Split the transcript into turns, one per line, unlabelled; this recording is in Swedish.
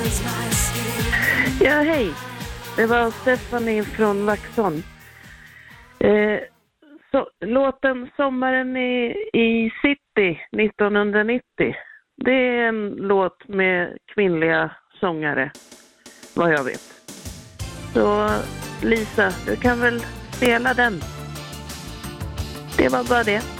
Ja, hej. Det var Stephanie från Vaxholm. Låten Sommaren i City 1990. Det är en låt med kvinnliga sångare, vad jag vet. Så Lisa, du kan väl spela den. Det var bara det.